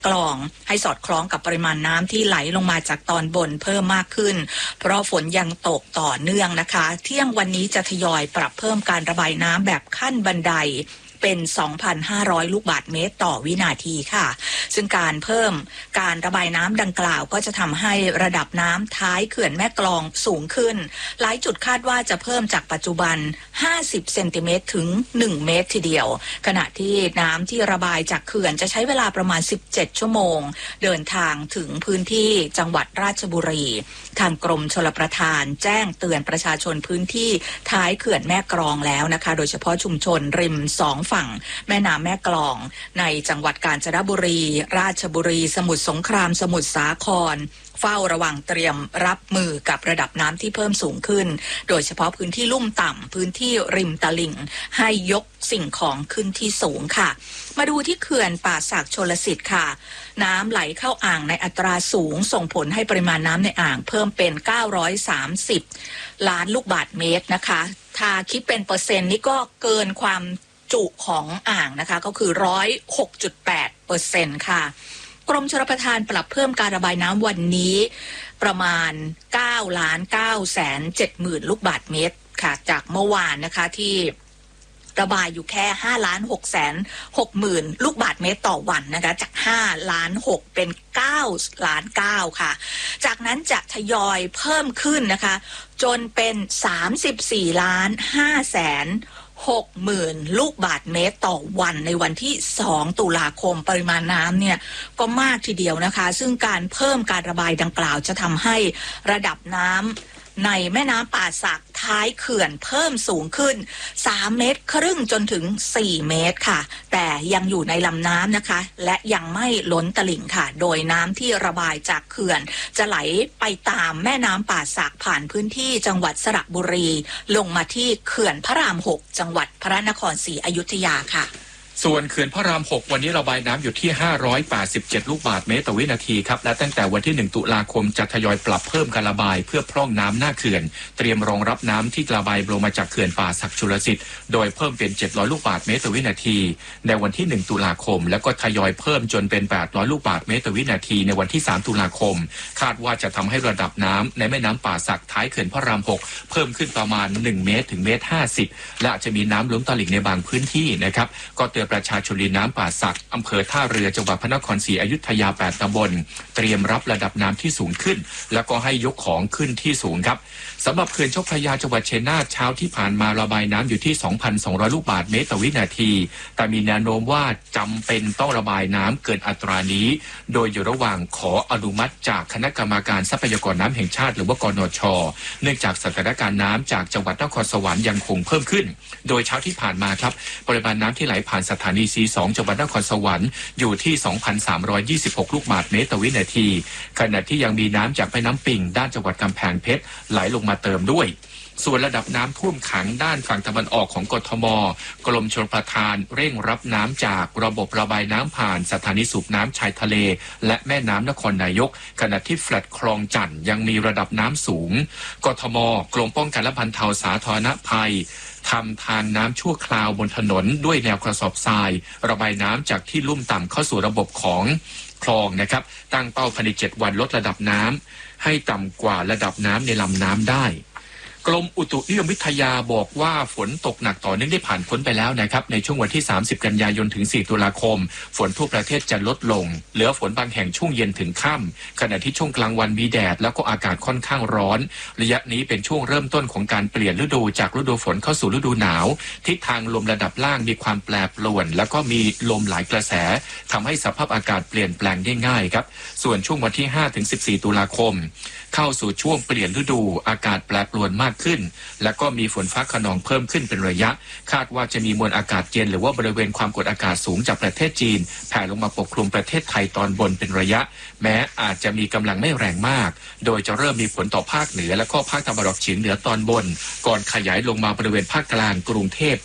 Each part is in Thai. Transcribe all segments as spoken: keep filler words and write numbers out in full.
กลองให้สอดคล้องกับปริมาณน้ำที่ไหลลงมาจากตอนบนเพิ่มมากขึ้นเพราะฝนยังตกต่อเนื่องนะคะเที่ยงวันนี้จะทยอยปรับเพิ่มการระบายน้ำแบบขั้นบันไดเป็น สองพันห้าร้อย ลูกบาศก์เมตรต่อวินาทีค่ะซึ่งการเพิ่มการระบายน้ำดังกล่าวก็จะทำให้ระดับน้ำท้ายเขื่อนแม่กลองสูงขึ้นหลายจุดคาดว่าจะเพิ่มจากปัจจุบันห้าสิบเซนติเมตรถึงหนึ่งเมตรทีเดียวขณะที่น้ำที่ระบายจากเขื่อนจะใช้เวลาประมาณสิบเจ็ดชั่วโมงเดินทางถึงพื้นที่จังหวัดราชบุรีทางกรมชลประทานแจ้งเตือนประชาชนพื้นที่ท้ายเขื่อนแม่กลองแล้วนะคะโดยเฉพาะชุมชนริมสองฝั่งแม่น้ำแม่กลองในจังหวัดกาญจนบุรีราชบุรีสมุทรสงครามสมุทรสาครเฝ้าระวังเตรียมรับมือกับระดับน้ำที่เพิ่มสูงขึ้นโดยเฉพาะพื้นที่ลุ่มต่ำพื้นที่ริมตลิ่งให้ยกสิ่งของขึ้นที่สูงค่ะมาดูที่เขื่อนป่าสักชลสิทธิ์ค่ะน้ำไหลเข้าอ่างในอัตราสูงส่งผลให้ปริมาณน้ำในอ่างเพิ่มเป็นเก้าร้อยสามสิบล้านลูกบาศก์เมตรนะคะถ้าคิดเป็นเปอร์เซ็นต์นี่ก็เกินความจุของอ่างนะคะก็คือ หนึ่งร้อยหกจุดแปดเปอร์เซ็นต์ ค่ะกรมชลประทานปรับเพิ่มการระบายน้ำวันนี้ประมาณเก้าล้านเก้าแสนเจ็ดหมื่นลูกบาศก์เมตรค่ะจากเมื่อวานนะคะที่ระบายอยู่แค่ห้าล้านหกแสนหกหมื่นลูกบาศก์เมตรต่อวันนะคะจากห้าล้านหกเป็นเก้าล้านเก้าค่ะจากนั้นจะทยอยเพิ่มขึ้นนะคะจนเป็นสามสิบสี่ล้านห้าแสนหกหมื่นลูกบาศก์เมตรต่อวันในวันที่สองตุลาคมปริมาณน้ำเนี่ยก็มากทีเดียวนะคะซึ่งการเพิ่มการระบายดังกล่าวจะทำให้ระดับน้ำในแม่น้ำป่าสักท้ายเขื่อนเพิ่มสูงขึ้นสามเมตรครึ่งจนถึงสี่เมตรค่ะแต่ยังอยู่ในลำน้ำนะคะและยังไม่ล้นตลิ่งค่ะโดยน้ำที่ระบายจากเขื่อนจะไหลไปตามแม่น้ำป่าสักผ่านพื้นที่จังหวัดสระบุรีลงมาที่เขื่อนพระรามหกจังหวัดพระนครศรีอยุธยาค่ะส่วนเขื่อนพระรามหกวันนี้ระบายน้ำอยู่ที่ห้าร้อยแปดสิบเจ็ดลูกบาศก์เมตรต่อวินาทีครับและตั้งแต่วันที่หนึ่งตุลาคมจะทยอยปรับเพิ่มการระบายเพื่อพร่องน้ำหน้าเขื่อนเตรียมรองรับน้ำที่ระบายลงมาจากเขื่อนป่าสักชลสิทธิ์โดยเพิ่มเป็นเจ็ดร้อยลูกบาศก์เมตรต่อวินาทีในวันที่หนึ่งตุลาคมแล้วก็ทยอยเพิ่มจนเป็นแปดร้อยลูกบาศก์เมตรต่อวินาทีในวันที่สามตุลาคมคาดว่าจะทำให้ระดับน้ำในแม่น้ำป่าสักท้ายเขื่อนพระรามหกเพิ่มขึ้นประมาณหนึ่งเมตรถึงเมตรห้าสิบและอาจจะมีน้ำล้นตลิ่งในบางพื้นที่นะครับก็เตือนประชาชนริมน้ำป่าสักอำเภอท่าเรือจังหวัดพระนครศรีอยุธยาแปดตำบลเตรียมรับระดับน้ำที่สูงขึ้นแล้วก็ให้ยกของขึ้นที่สูงครับสำหรับเขื่อนเจ้าพระยาจังหวัดชัยนาทเช้าที่ผ่านมาระบายน้ำอยู่ที่ สองพันสองร้อย ลูกบาศก์เมตรต่อวินาทีแต่มีแนวโน้มว่าจำเป็นต้องระบายน้ำเกินอัตรานี้โดยอยู่ระหว่างขออนุมัติจากคณะกรรมการทรัพยากรน้ำแห่งชาติหรือว่ากนช.เนื่องจากสถานการณ์น้ำจากจังหวัดนครสวรรค์ยังคงเพิ่มขึ้นโดยเช้าที่ผ่านมาครับปริมาณน้ำที่ไหลผ่านสถานี ซี สอง จังหวัดนครสวรรค์อยู่ที่ สองพันสามร้อยยี่สิบหก ลูกบาศก์เมตรต่อวินาทีขณะที่ยังมีน้ำจากแม่น้ำปิงด้านจังหวัดกำแพงเพชรไหลลงมาเติมด้วยส่วนระดับน้ำท่วมขังด้านฝั่งตะวันออกของกทมกรมชลประทานเร่งรับน้ำจากระบบระบายน้ำผ่านสถานีสูบน้ำชายทะเลและแม่น้ำนครนายกขณะที่แฟลตคลองจันทน์ยังมีระดับน้ำสูงกทมกรมป้องกันและบรรเทาสาธารณภัยทำทางน้ำชั่วคราวบนถนนด้วยแนวกระสอบทรายระบายน้ำจากที่ลุ่มต่ำเข้าสู่ระบบของคลองนะครับตั้งเป้าภายในเจ็ดวันลดระดับน้ำให้ต่ำกว่าระดับน้ำในลำน้ำได้กรมอุตุนิยมวิทยาบอกว่าฝนตกหนักต่อเนื่องได้ผ่านพ้นไปแล้วนะครับในช่วงวันที่สามสิบกันยายนถึงสี่ตุลาคมฝนทั่วประเทศจะลดลงเหลือฝนบางแห่งช่วงเย็นถึงค่ำขณะที่ช่วงกลางวันมีแดดแล้วก็อากาศค่อนข้างร้อนระยะนี้เป็นช่วงเริ่มต้นของการเปลี่ยนฤดูจากฤดูฝนเข้าสู่ฤดูหนาวทิศทางลมระดับล่างมีความแปรปรวนแล้วก็มีลมหลายกระแสทำให้สภาพอากาศเปลี่ยนแปลงได้ง่ายครับส่วนช่วงวันที่ห้าถึงสิบสี่ตุลาคมเข้าสู่ช่วงเปลี่ยนฤดูอากาศแปรปรวนมากขึ้นและก็มีฝนฟ้าคะนองเพิ่มขึ้นเป็นระยะคาดว่าจะมีมวลอากาศเย็นหรือว่าบริเวณความกดอากาศสูงจากประเทศจีนแผ่ลงมาปกคลุมประเทศไทยตอนบนเป็นระยะแม้อาจจะมีกำลังไม่แรงมากโดยจะเริ่มมีผลต่อภาคเหนือและก็ภาคตะวันออกเฉียงเหนือตอนบนก่อนขยายลงมาบริเวณภาคกลางกรุงเทพและป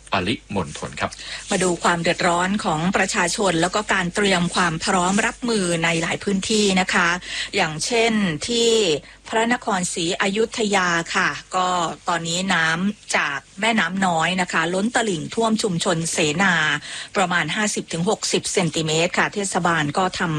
ปริมณฑลครับมาดูความเดือดร้อนของประชาชนแล้วก็การเตรียมความพร้อมรับมือในหลายพื้นที่นะคะอย่างเช่นที่พระนครศรีอยุธยาค่ะก็ตอนนี้น้ำจากแม่น้ำน้อยนะคะล้นตลิ่งท่วมชุมชนเสนาประมาณ ห้าสิบถึงหกสิบ เซนติเมตรค่ะเทศบาลก็ทำ